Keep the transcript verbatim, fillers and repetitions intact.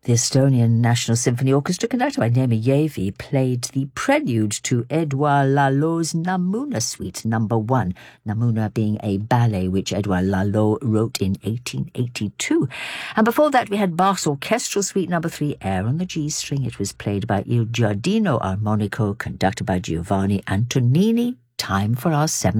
The Estonian National Symphony Orchestra, conducted by Neeme Järvi, played the prelude to Edouard Lalo's Namuna Suite number one, Namuna being a ballet which Edouard Lalo wrote in eighteen eighty-two. And before that we had Bach's Orchestral Suite number three, Air on the G string. It was played by Il Giardino Armonico, conducted by Giovanni Antonini. Time for our seventh